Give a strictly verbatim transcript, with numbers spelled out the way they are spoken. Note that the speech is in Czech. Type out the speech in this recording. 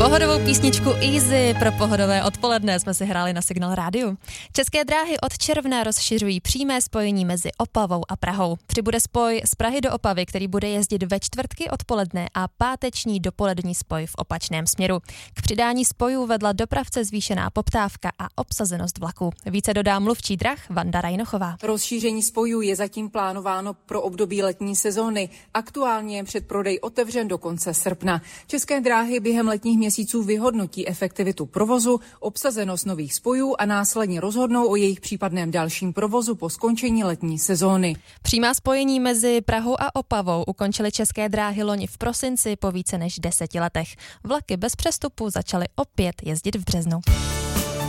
Pohodovou písničku Easy pro pohodové odpoledne jsme si hráli na Signál rádiu. České dráhy od června rozšiřují přímé spojení mezi Opavou a Prahou. Přibude spoj z Prahy do Opavy, který bude jezdit ve čtvrtky odpoledne a páteční dopolední spoj v opačném směru. K přidání spojů vedla dopravce zvýšená poptávka a obsazenost vlaku. Více dodá mluvčí drah Vanda Rajnochová. Rozšíření spojů je zatím plánováno pro období letní sezóny. Aktuálně je předprodej otevřen do konce srpna. České dráhy během letních měsíců vyhodnotí efektivitu provozu, obsazenost nových spojů a následně rozhodnou o jejich případném dalším provozu po skončení letní sezóny. Přímá spojení mezi Prahou a Opavou ukončily České dráhy loni v prosinci po více než deseti letech. Vlaky bez přestupu začaly opět jezdit v březnu.